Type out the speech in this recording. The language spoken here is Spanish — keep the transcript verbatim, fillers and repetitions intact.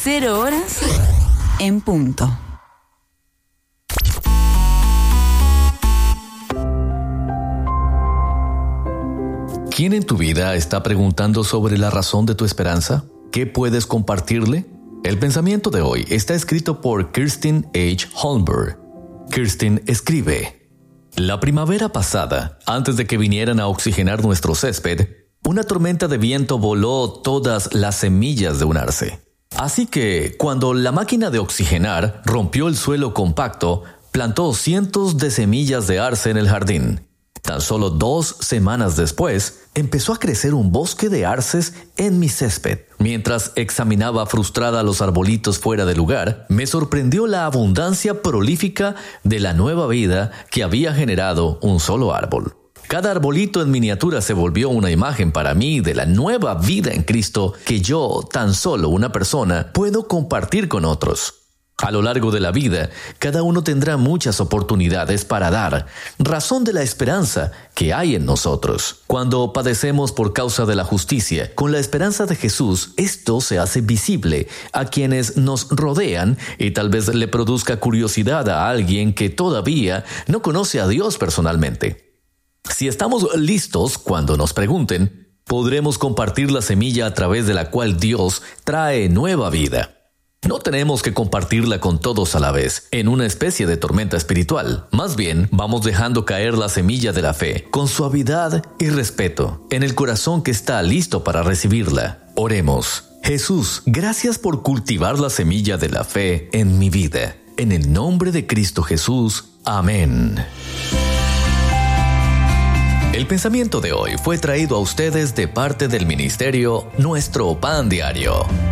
Cero horas en punto. ¿Quién en tu vida está preguntando sobre la razón de tu esperanza? ¿Qué puedes compartirle? El pensamiento de hoy está escrito por Kirsten H. Holmberg. Kirsten escribe: La primavera pasada, antes de que vinieran a oxigenar nuestro césped, una tormenta de viento voló todas las semillas de un arce. Así que, cuando la máquina de oxigenar rompió el suelo compacto, plantó cientos de semillas de arce en el jardín. Tan solo dos semanas después, empezó a crecer un bosque de arces en mi césped. Mientras examinaba frustrada los arbolitos fuera de lugar, me sorprendió la abundancia prolífica de la nueva vida que había generado un solo árbol. Cada arbolito en miniatura se volvió una imagen para mí de la nueva vida en Cristo que yo, tan solo una persona, puedo compartir con otros. A lo largo de la vida, cada uno tendrá muchas oportunidades para dar razón de la esperanza que hay en nosotros. Cuando padecemos por causa de la justicia, con la esperanza de Jesús, esto se hace visible a quienes nos rodean y tal vez le produzca curiosidad a alguien que todavía no conoce a Dios personalmente. Si estamos listos cuando nos pregunten, podremos compartir la semilla a través de la cual Dios trae nueva vida. No tenemos que compartirla con todos a la vez, en una especie de tormenta espiritual. Más bien, vamos dejando caer la semilla de la fe, con suavidad y respeto, en el corazón que está listo para recibirla. Oremos. Jesús, gracias por cultivar la semilla de la fe en mi vida. En el nombre de Cristo Jesús. Amén. El pensamiento de hoy fue traído a ustedes de parte del ministerio Nuestro Pan Diario.